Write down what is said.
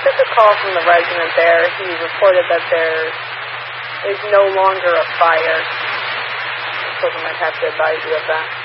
received a call from the resident there. He reported that there is no longer a fire. I told him I'd have to advise you of that.